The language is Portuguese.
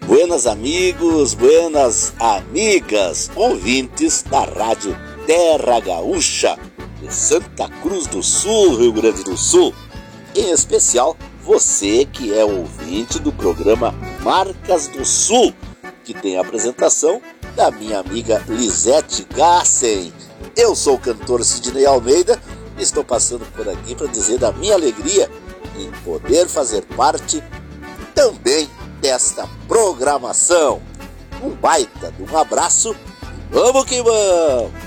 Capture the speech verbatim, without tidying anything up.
Buenas amigos, buenas amigas, ouvintes da Rádio Terra Gaúcha de Santa Cruz do Sul, Rio Grande do Sul. Em especial, você que é ouvinte do programa Marcas do Sul, que tem a apresentação da minha amiga Lisete Gassen. Eu sou o cantor Sidney Almeida e estou passando por aqui para dizer da minha alegria em poder fazer parte também desta programação. Um baita de um abraço e vamos que vamos!